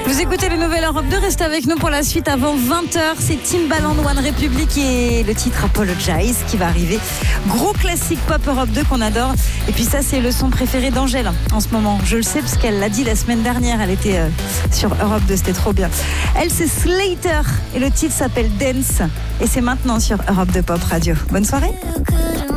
Vous écoutez le Nouvel Europe 2, restez avec nous pour la suite avant 20h. C'est Timbaland, One Republic et le titre Apologize qui va arriver. Gros classique pop Europe 2 qu'on adore. Et puis ça, c'est le son préféré d'Angèle en ce moment. Je le sais parce qu'elle l'a dit la semaine dernière. Elle était sur Europe 2, c'était trop bien. Elle, c'est Slater et le titre s'appelle Dance. Et c'est maintenant sur Europe 2 Pop Radio. Bonne soirée.